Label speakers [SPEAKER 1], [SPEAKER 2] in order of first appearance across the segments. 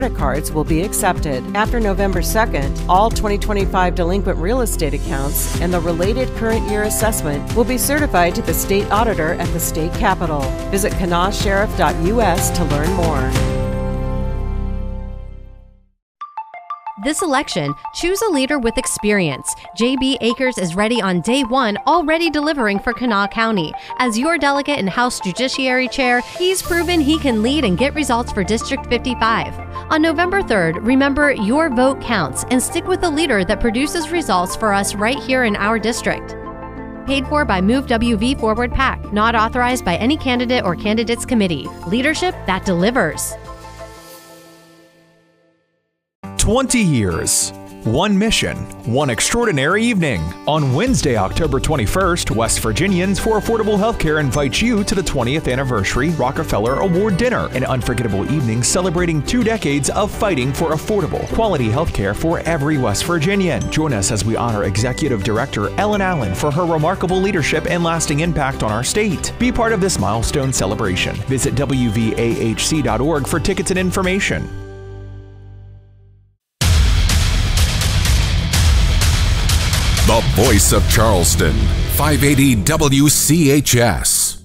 [SPEAKER 1] Credit cards will be accepted. After November 2nd, all 2025 delinquent real estate accounts and the related current year assessment will be certified to the state auditor at the state capitol. Visit kanawsheriff.us to learn more.
[SPEAKER 2] This election, choose a leader with experience. J.B. Akers is ready on day one, already delivering for Kanawha County. As your delegate and House Judiciary Chair, he's proven he can lead and get results for District 55. On November 3rd, remember your vote counts and stick with a leader that produces results for us right here in our district. Paid for by Move WV Forward PAC, not authorized by any candidate or candidates committee. Leadership that delivers.
[SPEAKER 3] 20 years, one mission, one extraordinary evening. On Wednesday, October 21st, West Virginians for Affordable Healthcare invites you to the 20th Anniversary Rockefeller Award Dinner, an unforgettable evening celebrating 2 decades of fighting for affordable, quality healthcare for every West Virginian. Join us as we honor Executive Director Ellen Allen for her remarkable leadership and lasting impact on our state. Be part of this milestone celebration. Visit WVAHC.org for tickets and information.
[SPEAKER 4] The voice of Charleston, 580 WCHS.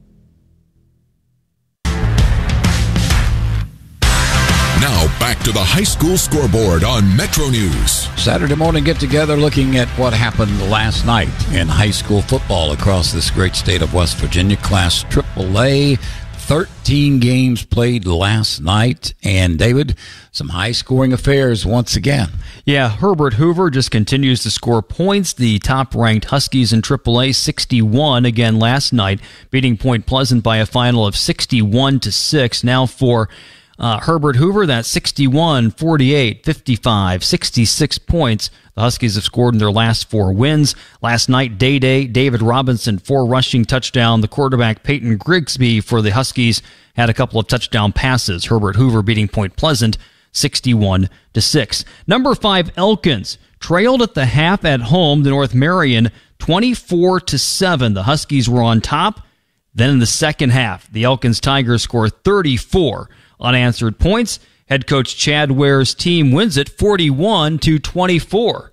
[SPEAKER 4] Now back to the high school scoreboard on Metro News.
[SPEAKER 5] Saturday morning get-together looking at what happened last night in high school football across this great state of West Virginia. Class AAA, 13 games played last night. And, David, some high-scoring affairs once again.
[SPEAKER 6] Yeah, Herbert Hoover just continues to score points. The top-ranked Huskies in AAA, 61 again last night, beating Point Pleasant by a final of 61-6. Now for Herbert Hoover, that's 61, 48, 55, 66 points. The Huskies have scored in their last 4 wins. Last night, Day, David Robinson, 4 rushing touchdown. The quarterback, Peyton Grigsby, for the Huskies, had a couple of touchdown passes. Herbert Hoover beating Point Pleasant 61-6. Number 5, Elkins, trailed at the half at home to North Marion 24-7. The Huskies were on top. Then in the second half, the Elkins Tigers score 34 unanswered points. Head coach Chad Ware's team wins it 41-24.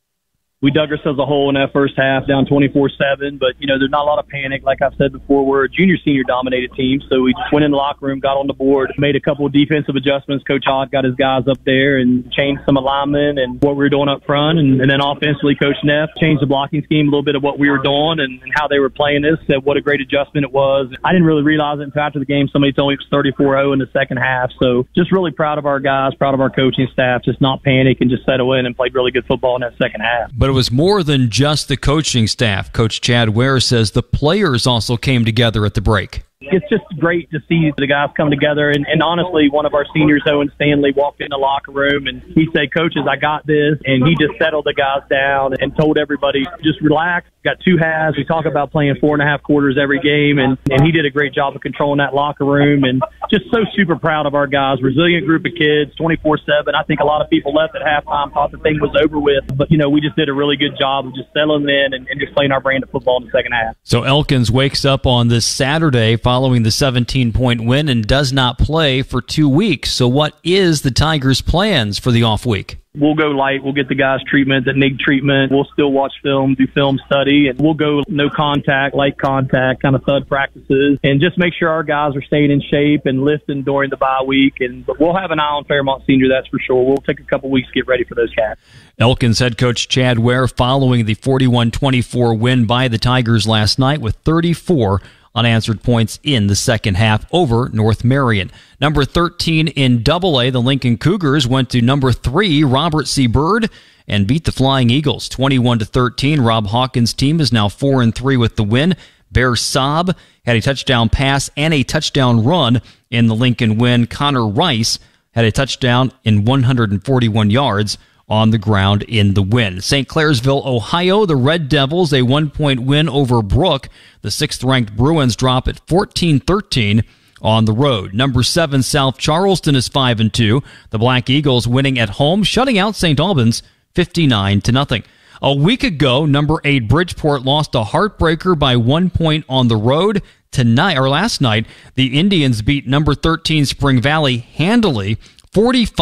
[SPEAKER 7] We dug ourselves a hole in that first half, down 24-7. But, there's not a lot of panic. Like I've said before, we're a junior-senior dominated team. So we just went in the locker room, got on the board, made a couple of defensive adjustments. Coach Odd got his guys up there and changed some alignment and what we were doing up front. And then offensively, Coach Neff changed the blocking scheme, a little bit of what we were doing and how they were playing this. Said what a great adjustment it was. I didn't really realize it until after the game. Somebody told me it was 34-0 in the second half. So just really proud of our guys, proud of our coaching staff, just not panic and just settle in and played really good football in that second half.
[SPEAKER 6] But it was more than just the coaching staff. Coach Chad Ware says the players also came together at the break.
[SPEAKER 7] It's just great to see the guys come together. And honestly, one of our seniors, Owen Stanley, walked in the locker room and he said, "Coaches, I got this." And he just settled the guys down and told everybody, just relax. Got 2 halves. We talk about playing 4.5 quarters every game. And he did a great job of controlling that locker room. And just so super proud of our guys. Resilient group of kids, 24/7. I think a lot of people left at halftime, thought the thing was over with. But, we just did a really good job of just settling in and just playing our brand of football in the second half.
[SPEAKER 6] So Elkins wakes up on this Saturday following the 17-point win and does not play for 2 weeks. So what is the Tigers' plans for the off week?
[SPEAKER 7] We'll go light. We'll get the guys treatment, that NIG treatment. We'll still watch film, do film study, and we'll go no contact, light contact, kind of thud practices, and just make sure our guys are staying in shape and lifting during the bye week. But we'll have an eye on Fairmont Senior, that's for sure. We'll take a couple weeks to get ready for those cats.
[SPEAKER 6] Elkins head coach Chad Ware following the 41-24 win by the Tigers last night with 34 unanswered points in the second half over North Marion. Number 13 in AA, the Lincoln Cougars went to number 3, Robert C. Byrd, and beat the Flying Eagles 21-13. Rob Hawkins' team is now 4-3 with the win. Bear Saab had a touchdown pass and a touchdown run in the Lincoln win. Connor Rice had a touchdown in 141 yards on the ground in the win. St. Clairsville, Ohio, the Red Devils, a 1-point win over Brooke. The 6th-ranked Bruins drop at 14-13 on the road. Number 7, South Charleston is 5-2. The Black Eagles winning at home, shutting out St. Albans 59-0. A week ago, number 8, Bridgeport lost a heartbreaker by 1 point on the road. Last night, the Indians beat number 13 Spring Valley handily 45